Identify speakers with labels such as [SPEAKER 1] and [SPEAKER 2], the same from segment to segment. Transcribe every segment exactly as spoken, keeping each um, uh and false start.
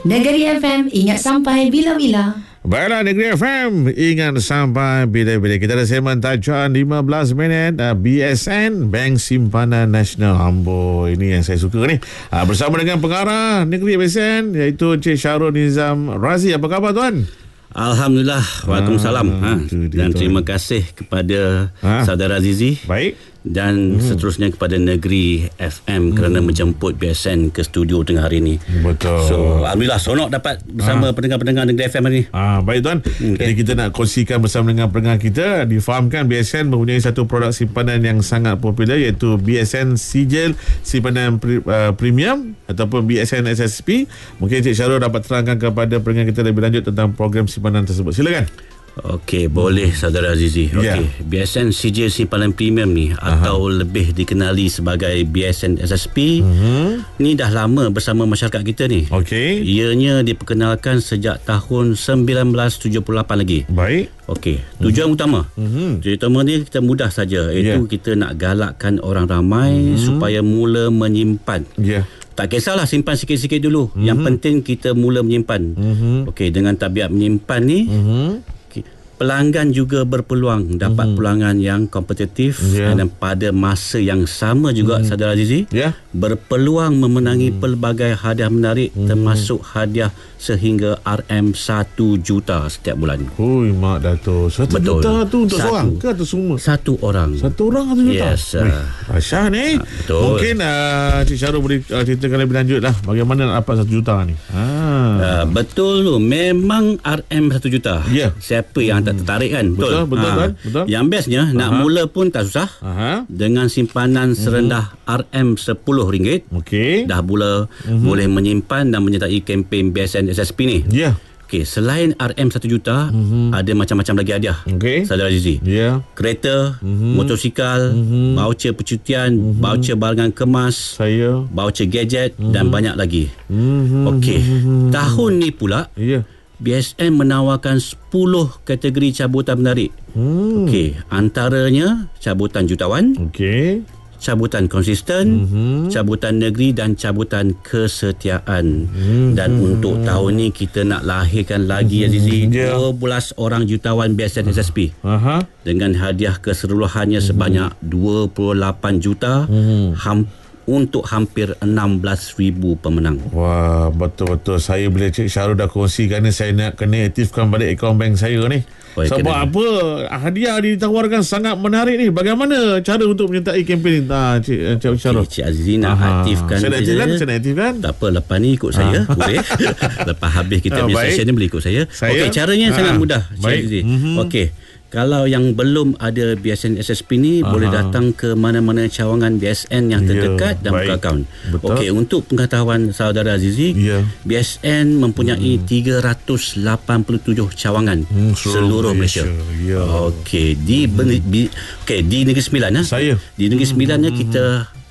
[SPEAKER 1] Negeri F M, ingat sampai bila-bila.
[SPEAKER 2] Baiklah, Negeri F M, ingat sampai bila-bila. Kita ada segmen tajuan lima belas minit uh, B S N, Bank Simpanan Nasional. Amboi, ini yang saya suka ni. Uh, bersama dengan pengarah Negeri B S N, iaitu Encik Syahrul Nizam Razi. Apa khabar tuan?
[SPEAKER 3] Alhamdulillah. Waalaikumsalam.
[SPEAKER 2] Ah,
[SPEAKER 3] ha. Dan tuan, terima kasih kepada ha? saudara Azizi.
[SPEAKER 2] Baik.
[SPEAKER 3] Dan hmm. seterusnya kepada Negeri F M hmm. kerana menjemput B S N ke studio tengah hari ini.
[SPEAKER 2] Betul.
[SPEAKER 3] So, Alhamdulillah seronok dapat bersama ha. pendengar-pendengar Negeri F M hari ini.
[SPEAKER 2] Ah, baik tuan. Okay. Jadi kita nak kongsikan bersama dengan pendengar kita, difahamkan B S N mempunyai satu produk simpanan yang sangat popular, iaitu B S N Sijil Simpanan pri, uh, Premium ataupun B S N S S P. Mungkin Encik Syahrul dapat terangkan kepada pendengar kita lebih lanjut tentang program simpanan tersebut. Silakan.
[SPEAKER 3] Okey, boleh saudara Azizi. Okey, yeah. B S N Sijil Simpanan Premium ni, Aha. atau lebih dikenali sebagai B S N S S P, uh-huh. ni dah lama bersama masyarakat kita ni.
[SPEAKER 2] Okey. Ianya
[SPEAKER 3] diperkenalkan sejak tahun sembilan belas tujuh puluh lapan lagi.
[SPEAKER 2] Baik.
[SPEAKER 3] Okey, tujuan uh-huh. utama. Uh-huh. Tujuan utama ni kita mudah saja, iaitu yeah. kita nak galakkan orang ramai uh-huh. supaya mula menyimpan. Ya. Yeah. Tak kisahlah simpan sikit-sikit dulu. Uh-huh. Yang penting kita mula menyimpan. Uh-huh. Okey, dengan tabiat menyimpan ni, uh-huh. pelanggan juga berpeluang dapat mm-hmm. peluangan yang kompetitif, yeah. dan pada masa yang sama juga mm-hmm. saudara Azizi, yeah. berpeluang memenangi mm-hmm. pelbagai hadiah menarik, mm-hmm. termasuk hadiah sehingga R M satu juta setiap bulan.
[SPEAKER 2] Hui mak Dato', satu
[SPEAKER 3] Betul.
[SPEAKER 2] juta tu untuk satu, seorang ke atau semua?
[SPEAKER 3] Satu orang.
[SPEAKER 2] Satu orang satu juta?
[SPEAKER 3] Yes. Uh,
[SPEAKER 2] Asyah ni. Uh, betul. Mungkin uh, Cik Syahrul boleh uh, ceritakan lebih lanjut lah bagaimana nak dapat satu juta ni. Ha.
[SPEAKER 3] Uh, betul tu. Memang R M satu juta.
[SPEAKER 2] Yeah.
[SPEAKER 3] Siapa yang tak tertarik kan? Betul.
[SPEAKER 2] Betul, betul,
[SPEAKER 3] ha.
[SPEAKER 2] kan? Betul.
[SPEAKER 3] Yang bestnya, Aha. nak mula pun tak susah. Aha. Dengan simpanan serendah uh-huh. R M sepuluh ringgit.
[SPEAKER 2] Okey.
[SPEAKER 3] Dah mula uh-huh. boleh menyimpan dan menyertai kempen B S N S S P ni. Ya. Yeah. Okey, selain R M satu juta, uh-huh. ada macam-macam lagi hadiah. Okey. Saudara Azizi. Ya. Yeah. Kereta, uh-huh. motosikal, uh-huh. voucher percutian, uh-huh. voucher barangan kemas, saya, voucher gadget, uh-huh. dan banyak lagi. Uh-huh. Okey. Uh-huh. Tahun ni pula, ya. Yeah. B S N menawarkan sepuluh kategori cabutan menarik. Hmm. Okey, antaranya cabutan jutawan, okey, cabutan konsisten, mm-hmm. cabutan negeri dan cabutan kesetiaan. Mm-hmm. Dan untuk tahun ni kita nak lahirkan lagi, mm-hmm. Azizi, yeah. dua belas orang jutawan B S N S S P. Uh-huh. Dengan hadiah keseluruhannya mm-hmm. sebanyak dua puluh lapan juta, mm-hmm. hampir untuk hampir enam belas ribu pemenang.
[SPEAKER 2] Wah, betul-betul. Saya bila Cik Syahrul dah kongsikan ni, saya nak kena aktifkan balik akaun bank saya ni. Oh, sebab kena. Apa? Hadiah ditawarkan sangat menarik ni. Bagaimana cara untuk menyertai kempen ni? Ha, Cik, Cik Syahrul.
[SPEAKER 3] Okay, Cik Azizi nak Aha. aktifkan.
[SPEAKER 2] Saya nak aktifkan? Saya nak aktifkan?
[SPEAKER 3] Tak apa, lepas ni ikut saya. Ha. Boleh. Lepas habis kita punya
[SPEAKER 2] ha,
[SPEAKER 3] session ni boleh ikut saya. saya? Okey, caranya ha. sangat mudah, Cik Azizi. Mm-hmm. Okey. Kalau yang belum ada B S N S S P ni, Aha. boleh datang ke mana-mana cawangan B S N yang terdekat, yeah, dan buka akaun. Okey, untuk pengetahuan saudara Azizi, yeah. B S N mempunyai hmm. tiga ratus lapan puluh tujuh cawangan hmm, seluruh Malaysia. Malaysia. Yeah. Okey, di hmm. di, okay, di Negeri Sembilan, ha? Saya. Di Negeri Sembilan hmm. kita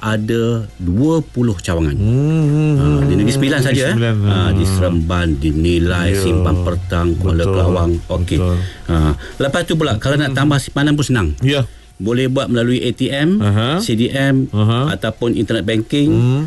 [SPEAKER 3] ada dua puluh cawangan. Hmm. Ha, di Negeri Sembilan saja, eh. ha, di Seremban, di Nilai, yeah. Simpang Pertang, Kuala Kelawang. Okey. Ha, lepas tu pula, kalau nak tambah simpanan pun senang. Ya. Yeah. Boleh buat melalui A T M, uh-huh. C D M, uh-huh. ataupun internet banking. Hmm.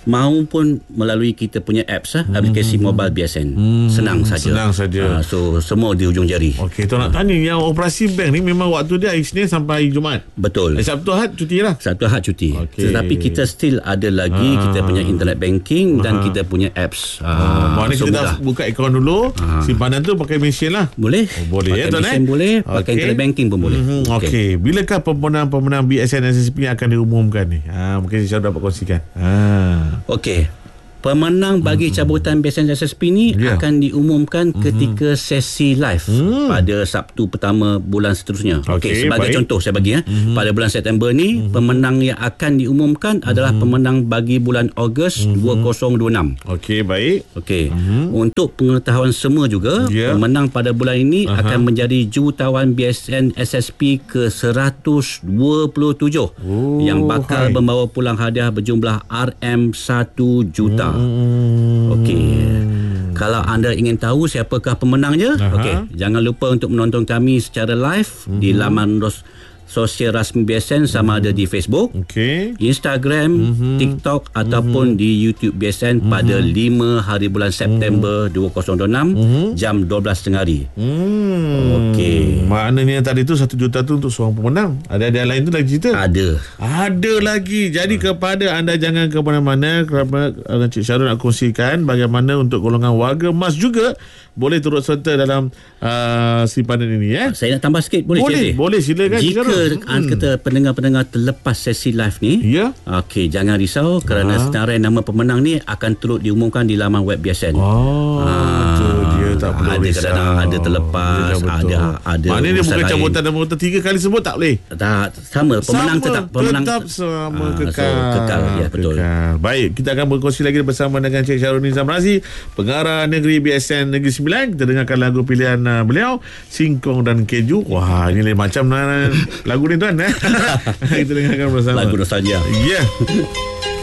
[SPEAKER 3] Maupun melalui kita punya apps, hmm. aplikasi mobile B S N. Hmm. Senang saja.
[SPEAKER 2] Senang saja.
[SPEAKER 3] Ha, so semua di ujung jari.
[SPEAKER 2] Okey, tu nak tanya, yang operasi bank ni memang waktu dia Isnin sampai Jumaat.
[SPEAKER 3] Betul.
[SPEAKER 2] Eh, Sabtu Ahad cuti lah.
[SPEAKER 3] Sabtu Ahad cuti. Okay. Tetapi kita still ada lagi ha. kita punya internet banking ha. dan kita punya apps.
[SPEAKER 2] Ha. Maknanya so kita dah buka akaun dulu, ha. simpanan tu pakai mesin lah.
[SPEAKER 3] Boleh.
[SPEAKER 2] Oh, boleh.
[SPEAKER 3] Pakai
[SPEAKER 2] ya,
[SPEAKER 3] mesin eh? boleh, pakai okay. internet banking pun boleh.
[SPEAKER 2] Mm-hmm. Okey. Okay. Bilakah pemenang-pemenang B S N S S P yang akan diumumkan ni? Ha, mungkin saya dapat kongsikan. Ha.
[SPEAKER 3] Okey. Pemenang bagi cabutan B S N S S P ni yeah. akan diumumkan mm-hmm. ketika sesi live mm. pada Sabtu pertama bulan seterusnya. Okey, okay, sebagai baik. contoh saya bagi, eh. mm-hmm. pada bulan September ni, mm-hmm. pemenang yang akan diumumkan mm-hmm. adalah pemenang bagi bulan Ogos mm-hmm. dua ribu dua puluh enam. Okey, baik. Okey. Mm-hmm. Untuk pengetahuan semua juga, yeah. pemenang pada bulan ini uh-huh. akan menjadi jutawan B S N S S P ke seratus dua puluh tujuh oh, yang bakal hai. membawa pulang hadiah berjumlah R M satu juta. Hmm. Okey. Kalau anda ingin tahu siapakah pemenangnya, okey, jangan lupa untuk menonton kami secara live hmm. di laman ros sosial rasmi B S N sama ada di Facebook,
[SPEAKER 2] okay.
[SPEAKER 3] Instagram, mm-hmm. TikTok ataupun mm-hmm. di YouTube B S N mm-hmm. pada lima hari bulan September mm-hmm. dua ribu dua puluh enam mm-hmm. jam dua belas tengah hari.
[SPEAKER 2] Hmm.
[SPEAKER 3] Okey.
[SPEAKER 2] Maknanya tadi tu satu juta tu untuk seorang pemenang. Ada ada lain tu lagi cerita?
[SPEAKER 3] Ada.
[SPEAKER 2] Ada lagi. Jadi hmm. kepada anda jangan ke mana-mana kerana Encik Syarul nak kongsikan bagaimana untuk golongan warga emas juga boleh turut serta dalam uh, simpanan ini ya.
[SPEAKER 3] Saya nak tambah sikit boleh?
[SPEAKER 2] Boleh,
[SPEAKER 3] Cik?
[SPEAKER 2] boleh silakan.
[SPEAKER 3] Jika hmm. kata pendengar-pendengar terlepas sesi live ni,
[SPEAKER 2] ya.
[SPEAKER 3] Okey, jangan risau kerana ha. senarai nama pemenang ni akan turut diumumkan di laman web B S N.
[SPEAKER 2] Oh, ha. tu dia tak perlu
[SPEAKER 3] ada
[SPEAKER 2] risau.
[SPEAKER 3] Kadang ada terlepas,
[SPEAKER 2] ya,
[SPEAKER 3] ada ada.
[SPEAKER 2] Maknanya dia bukan cabutan nama kita tiga kali sebut tak boleh.
[SPEAKER 3] Tak, sama pemenang
[SPEAKER 2] sama,
[SPEAKER 3] tetap pemenang
[SPEAKER 2] tetap sama
[SPEAKER 3] ha,
[SPEAKER 2] kekal.
[SPEAKER 3] So, kekal ya, betul.
[SPEAKER 2] Kekal. Baik, kita akan berkongsi lagi bersama dengan Encik Syarul Nizam Razi, pengarah negeri B S N Negeri Sembilan. Kita dengarkan lagu pilihan uh, beliau, Singkong dan Keju. Wah, ini lain macam uh, lagu ni tuan eh. Kita dengarkan bersama.
[SPEAKER 3] Lagu nostalgia.
[SPEAKER 2] Ya. Yeah.